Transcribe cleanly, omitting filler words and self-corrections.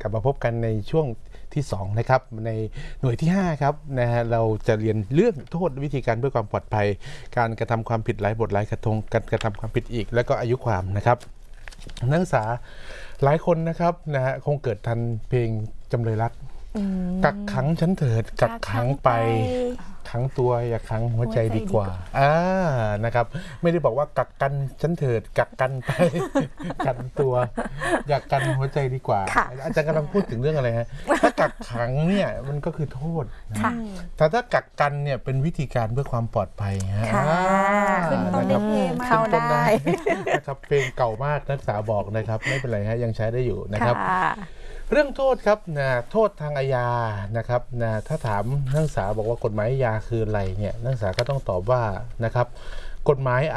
กลับมาพบกันในช่วงที่2นะครับในหน่วยที่5ครับนะฮะเราจะเรียนเรื่องโทษวิธีการเพื่อความปลอดภัยการกระทำความผิดหลายบทหลายกระทงการกระทำความผิดอีกแล้วก็อายุความนะครับนักศึกษาหลายคนนะครับนะฮะคงเกิดทันเพลงจำเลยรักกักขังฉันเถิดกักขังไปขังตัวอย่าขังหัวใจดีกว่านะครับไม่ได้บอกว่ากักกันฉันเถิดกักกันไป กันตัวอยากกันหัวใจดีกว่าอาจารย์กำลังพูดถึงเรื่องอะไรฮะถ้ากักขังเนี่ยมันก็คือโทษนะแต่ถ้ากักกันเนี่ยเป็นวิธีการเพื่อความปลอดภัยฮะขึ้นต้นได้เข้าได้นะครับเพลงเก่ามากนักศึกษาบอกนะครับไม่เป็นไรฮะยังใช้ได้อยู่นะครับเรื่องโทษครับนะโทษทางอาญานะครับนะถ้าถามนักศึกษาบอกว่ากฎหมายอาญาคืออะไรเนี่ยนักศึกษาก็ต้องตอบว่านะครับกฎหมาย